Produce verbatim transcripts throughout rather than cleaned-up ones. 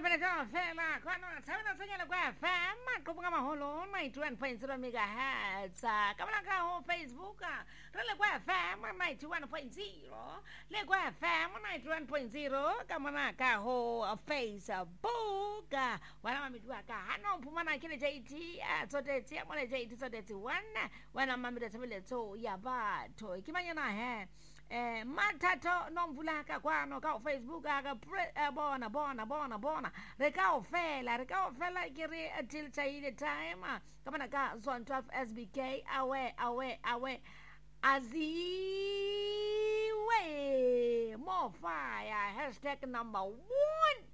Fela Fela quando sabendo segnale qua fama come ma holo ninety-one point zero megahertz kama ka ho Facebook rele kwa fama ninety-one point zero le kwa fama ninety-one point zero kama ka ho Facebook wana mamidwa ka hano mpuma na kile jaiti sote tia mole jaiti sote ti wana wana mamida tabele to ya ba to kimanya na he eh matato nomvula ka kwano ka Facebook ka bona bona bona bona re ka ofela re ka ofela ke re until chaile time kama na ka zone twelve S B K awe awe awe aziwe more fire hashtag number one.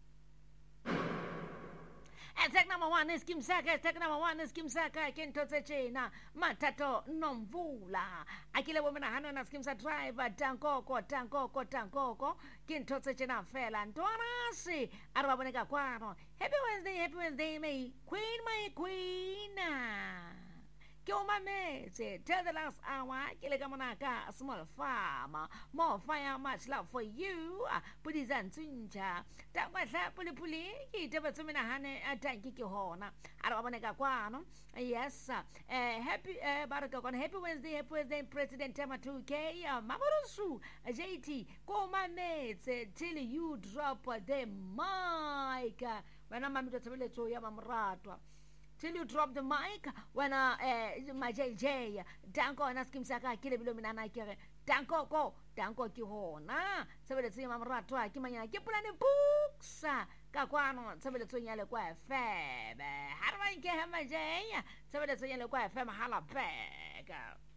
Hashtag number one is Kim Saka. Hashtag number one is Kim Saka. Kento Chena Matato Nomvula. Akile woman hano na Kim Sa driver tankoko tankoko tankoko Kento Chena fella Antona si araboneka kwano. Happy Wednesday, happy Wednesday, my queen, my queen. Kioma me say tell the last hour kile kamanaka small farm more fire much love for you pudi zantunja takwatla puli puli kitaba tumina hane atanki ki hona araboneka kwano yes eh happy eh baraka kon happy Wednesday happy Wednesday President Tema two K mamurusu J T koma me say till you drop the mic wana mamito tabele to ya mamratwa till you drop the mic when uh, uh my J J danko anaskim saka kile bilo minana kire danko ko danko ki hona sabele tsi mamrato akimanya ke pulane buksa ka kwano sabele tsonyale kwa F M harwa ke hama J sabele tsonyale kwa F M hala bega